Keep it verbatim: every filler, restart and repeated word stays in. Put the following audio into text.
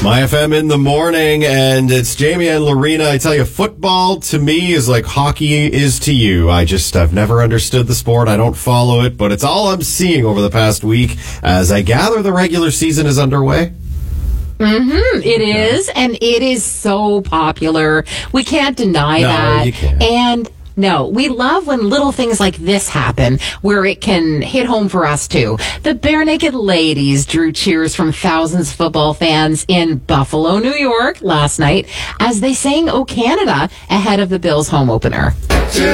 My F M in the morning, and it's Jamie and Lorena. I tell you, football to me is like hockey is to you. I just, I've never understood the sport. I don't follow it, but it's all I'm seeing over the past week as I gather the regular season is underway. Mm-hmm. It is, and it is so popular. We can't deny No, that. you can't. And no, we love when little things like this happen, where it can hit home for us, too. The Bare Naked Ladies drew cheers from thousands of football fans in Buffalo, New York last night as they sang "O Canada" ahead of the Bills' home opener.